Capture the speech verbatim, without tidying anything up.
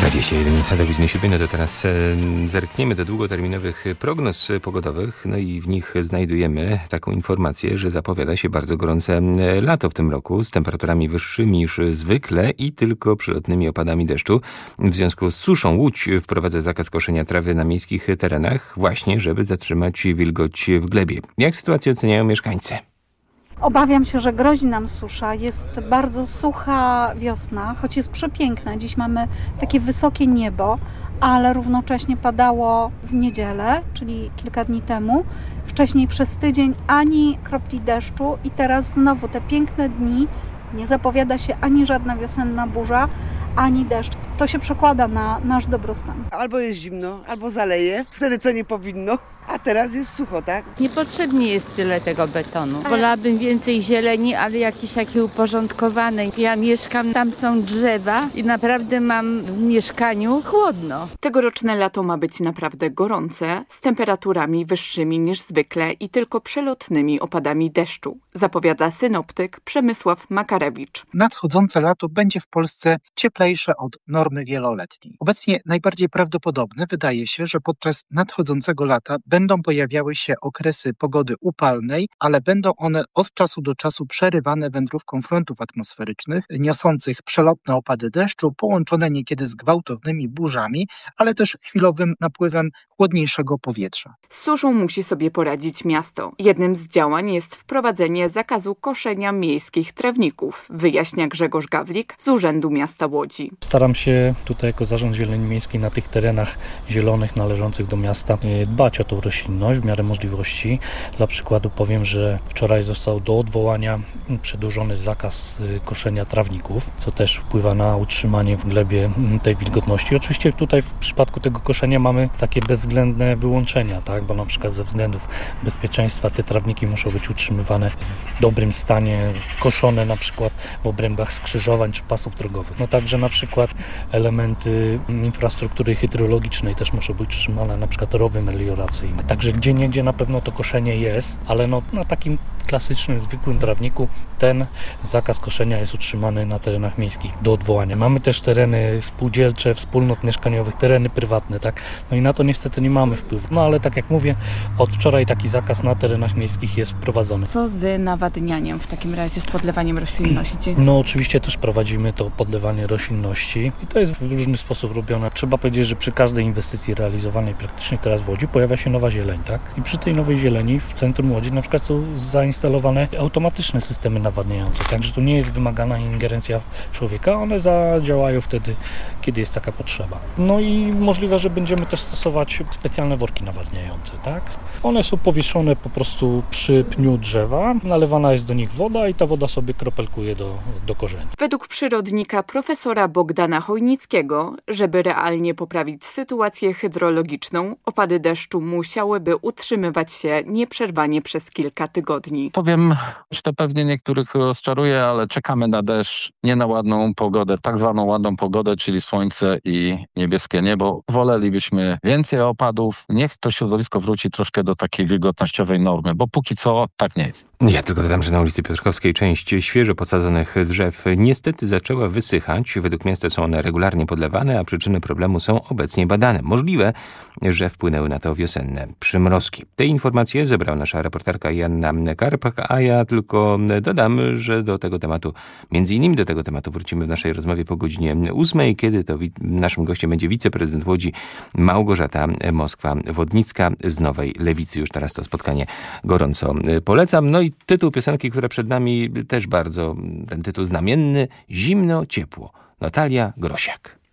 dwadzieścia jeden minut do godziny siódmej, no to teraz e, zerkniemy do długoterminowych prognoz pogodowych, no i w nich znajdujemy taką informację, że zapowiada się bardzo gorące lato w tym roku z temperaturami wyższymi niż zwykle i tylko przelotnymi opadami deszczu. W związku z suszą Łódź wprowadza zakaz koszenia trawy na miejskich terenach właśnie, żeby zatrzymać wilgoć w glebie. Jak sytuację oceniają mieszkańcy? Obawiam się, że grozi nam susza. Jest bardzo sucha wiosna, choć jest przepiękna. Dziś mamy takie wysokie niebo, ale równocześnie padało w niedzielę, czyli kilka dni temu. Wcześniej przez tydzień ani kropli deszczu i teraz znowu te piękne dni. Nie zapowiada się ani żadna wiosenna burza, ani deszcz. To się przekłada na nasz dobrostan. Albo jest zimno, albo zaleje, wtedy co nie powinno, a teraz jest sucho, tak? Niepotrzebnie jest tyle tego betonu. Wolałabym więcej zieleni, ale jakieś takie uporządkowane. Ja mieszkam, tam są drzewa i naprawdę mam w mieszkaniu chłodno. Tegoroczne lato ma być naprawdę gorące, z temperaturami wyższymi niż zwykle i tylko przelotnymi opadami deszczu, zapowiada synoptyk Przemysław Makarewicz. Nadchodzące lato będzie w Polsce cieplejsze od normy wieloletniej. Obecnie najbardziej prawdopodobne wydaje się, że podczas nadchodzącego lata będą pojawiały się okresy pogody upalnej, ale będą one od czasu do czasu przerywane wędrówką frontów atmosferycznych, niosących przelotne opady deszczu, połączone niekiedy z gwałtownymi burzami, ale też chwilowym napływem chłodniejszego powietrza. Z suszą musi sobie poradzić miasto. Jednym z działań jest wprowadzenie zakazu koszenia miejskich trawników, wyjaśnia Grzegorz Gawlik z Urzędu Miasta Łodzi. Staram się tutaj jako Zarząd Zieleni Miejskiej na tych terenach zielonych należących do miasta dbać o tą roślinność w miarę możliwości. Dla przykładu powiem, że wczoraj został do odwołania przedłużony zakaz koszenia trawników, co też wpływa na utrzymanie w glebie tej wilgotności. Oczywiście tutaj w przypadku tego koszenia mamy takie bezwzględne wyłączenia, tak? Bo na przykład ze względów bezpieczeństwa te trawniki muszą być utrzymywane w dobrym stanie, koszone na przykład w obrębach skrzyżowań czy pasów drogowych. No także na przykład elementy infrastruktury hydrologicznej też muszą być utrzymane, na przykład rowy melioracyjne. Także gdzieniegdzie na pewno to koszenie jest, ale no, na takim klasycznym, zwykłym trawniku ten zakaz koszenia jest utrzymany na terenach miejskich do odwołania. Mamy też tereny spółdzielcze, wspólnot mieszkaniowych, tereny prywatne, tak? No i na to niestety nie mamy wpływu. No ale tak jak mówię, od wczoraj taki zakaz na terenach miejskich jest wprowadzony. Co z nawadnianiem w takim razie, z podlewaniem roślinności? No oczywiście też prowadzimy to podlewanie roślinności i to jest w różny sposób robione. Trzeba powiedzieć, że przy każdej inwestycji realizowanej praktycznie teraz w Łodzi pojawia się nowa zieleń, tak? I przy tej nowej zieleni w centrum Łodzi na przykład są zainstalowane automatyczne systemy nawadniające, także tu nie jest wymagana ingerencja człowieka, one zadziałają wtedy, kiedy jest taka potrzeba. No i możliwe, że będziemy też stosować specjalne worki nawadniające, tak? One są powieszone po prostu przy pniu drzewa, nalewana jest do nich woda i ta woda sobie kropelkuje do, do korzeni. Według przyrodnika profesora Bogdana Chojnickiego, żeby realnie poprawić sytuację hydrologiczną, opady deszczu musiałyby utrzymywać się nieprzerwanie przez kilka tygodni. Powiem, że to pewnie niektórych rozczaruje, ale czekamy na deszcz, nie na ładną pogodę, tak zwaną ładną pogodę, czyli słońce i niebieskie niebo. Wolelibyśmy więcej opadów, niech to środowisko wróci troszkę do takiej wilgotnościowej normy, bo póki co tak nie jest. Ja tylko dodam, że na ulicy Piotrkowskiej część świeżo posadzonych drzew niestety zaczęła wysychać. Według miasta są one regularnie podlewane, a przyczyny problemu są obecnie badane. Możliwe, że wpłynęły na to wiosenne przymrozki. Te informacje zebrała nasza reporterka Joanna Karpak, a ja tylko dodam, że do tego tematu, między innymi do tego tematu wrócimy w naszej rozmowie po godzinie ósmej, kiedy to naszym gościem będzie wiceprezydent Łodzi Małgorzata Moskwa-Wodnicka z Nowej Lewicy. Już teraz to spotkanie gorąco polecam. No i tytuł piosenki, która przed nami też bardzo, ten tytuł znamienny, Zimno, ciepło. Natalia Grosiak.